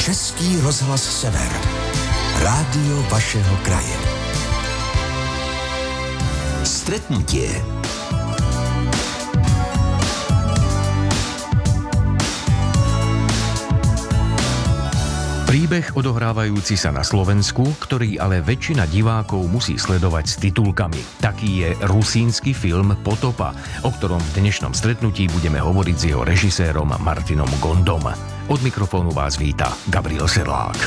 Český rozhlas Sever. Rádio vašeho kraje. Stretnutie. Príbeh odohrávajúci sa na Slovensku, ktorý ale väčšina divákov musí sledovať s titulkami. Taký je rusínsky film Potopa, o ktorom v dnešnom stretnutí budeme hovoriť s jeho režisérom Martinom Gondom. Od mikrofónu vás víta Gabriel Sedlák.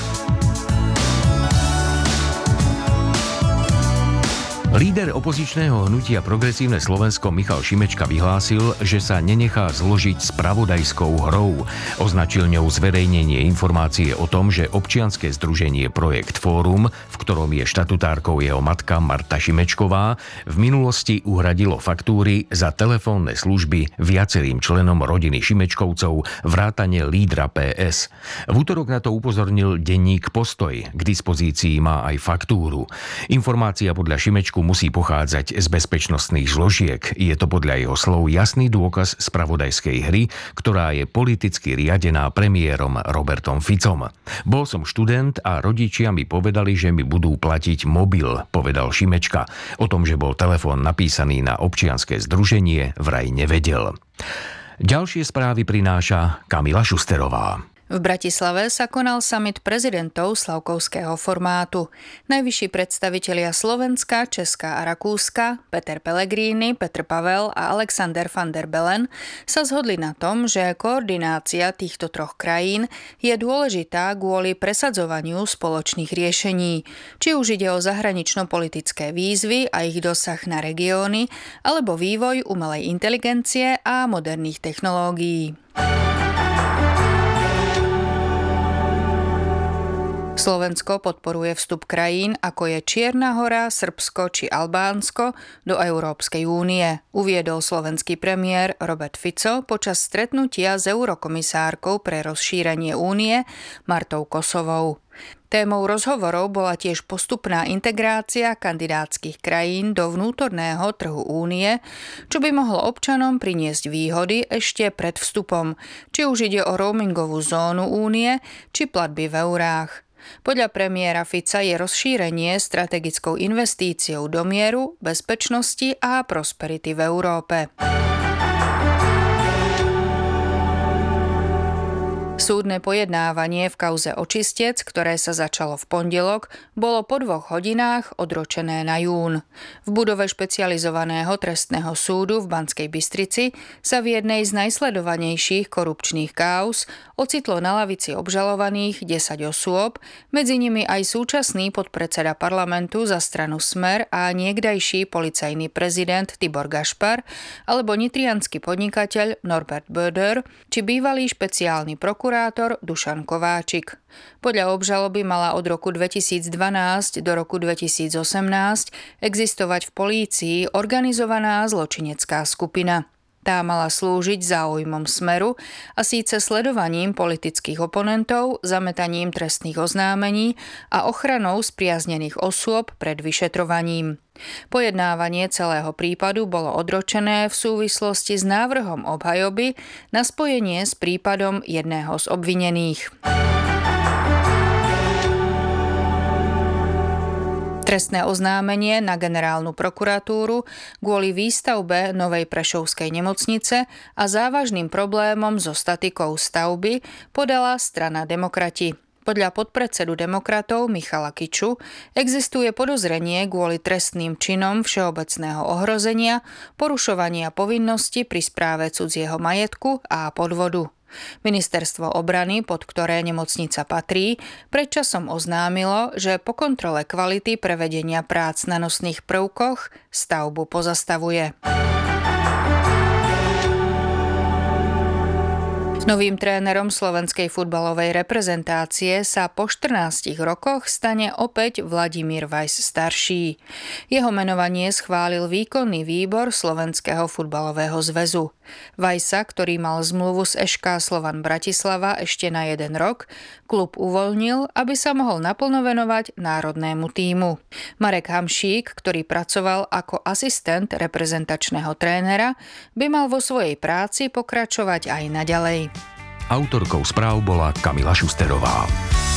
Líder opozičného hnutia Progresívne Slovensko Michal Šimečka vyhlásil, že sa nenechá zložiť spravodajskou hrou. Označil ňou zverejnenie informácie o tom, že občianske združenie Projekt Fórum, v ktorom je štatutárkou jeho matka Marta Šimečková, v minulosti uhradilo faktúry za telefónne služby viacerým členom rodiny Šimečkovcov vrátane lídra PS. V utorok na to upozornil denník Postoj. K dispozícii má aj faktúru. Informácia podľa Šimečku musí pochádzať z bezpečnostných zložiek. Je to podľa jeho slov jasný dôkaz spravodajskej hry, ktorá je politicky riadená premiérom Robertom Ficom. Bol som študent a rodičia mi povedali, že mi budú platiť mobil, povedal Šimečka. O tom, že bol telefón napísaný na občianske združenie, vraj nevedel. Ďalšie správy prináša Kamila Šusterová. V Bratislave sa konal summit prezidentov slavkovského formátu. Najvyšší predstavitelia Slovenska, Česka a Rakúska, Peter Pellegrini, Petr Pavel a Alexander van der Bellen sa zhodli na tom, že koordinácia týchto troch krajín je dôležitá kvôli presadzovaniu spoločných riešení. Či už ide o zahranično-politické výzvy a ich dosah na regióny, alebo vývoj umelej inteligencie a moderných technológií. Slovensko podporuje vstup krajín, ako je Čierna Hora, Srbsko či Albánsko, do Európskej únie, uviedol slovenský premiér Robert Fico počas stretnutia s eurokomisárkou pre rozšírenie únie Martou Kosovou. Témou rozhovorov bola tiež postupná integrácia kandidátskych krajín do vnútorného trhu únie, čo by mohlo občanom priniesť výhody ešte pred vstupom, či už ide o roamingovú zónu únie, či platby v eurách. Podľa premiéra Fica je rozšírenie strategickou investíciou do mieru, bezpečnosti a prosperity v Európe. Súdne pojednávanie v kauze Očistec, ktoré sa začalo v pondelok, bolo po 2 hodinách odročené na jún. V budove špecializovaného trestného súdu v Banskej Bystrici sa v jednej z najsledovanejších korupčných káuz ocitlo na lavici obžalovaných 10 osôb, medzi nimi aj súčasný podpredseda parlamentu za stranu Smer a niekdajší policajný prezident Tibor Gašpar, alebo nitriansky podnikateľ Norbert Böder, či bývalý špeciálny prokurátor Dušan Kováčik. Podľa obžaloby mala od roku 2012 do roku 2018 existovať v polícii organizovaná zločinecká skupina. Tá mala slúžiť záujmom Smeru a síce sledovaním politických oponentov, zametaním trestných oznámení a ochranou spriaznených osôb pred vyšetrovaním. Pojednávanie celého prípadu bolo odročené v súvislosti s návrhom obhajoby na spojenie s prípadom jedného z obvinených. Trestné oznámenie na generálnu prokuratúru kvôli výstavbe novej prešovskej nemocnice a závažným problémom so statikou stavby podala strana Demokrati. Podľa podpredsedu demokratov Michala Kiču existuje podozrenie kvôli trestným činom všeobecného ohrozenia, porušovania povinnosti pri správe cudzieho majetku a podvodu. Ministerstvo obrany, pod ktoré nemocnica patrí, predčasom oznámilo, že po kontrole kvality prevedenia prác na nosných prvkoch stavbu pozastavuje. Novým trénerom slovenskej futbalovej reprezentácie sa po 14 rokoch stane opäť Vladimír Weiss starší. Jeho menovanie schválil výkonný výbor Slovenského futbalového zväzu. Weissa, ktorý mal zmluvu s SK Slovan Bratislava ešte na 1 rok, klub uvoľnil, aby sa mohol naplno venovať národnému tímu. Marek Hamšík, ktorý pracoval ako asistent reprezentačného trénera, by mal vo svojej práci pokračovať aj naďalej. Autorkou správ bola Kamila Šusterová.